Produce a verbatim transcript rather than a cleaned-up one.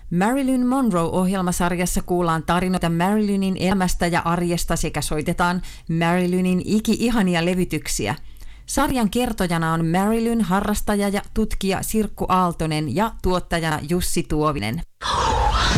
Marilyn Monroe-ohjelmasarjassa kuullaan tarinoita Marilynin elämästä ja arjesta sekä soitetaan Marilynin iki-ihania levytyksiä. Sarjan kertojana on Marilyn, harrastaja ja tutkija Sirkku Aaltonen ja tuottajana Jussi Tuovinen.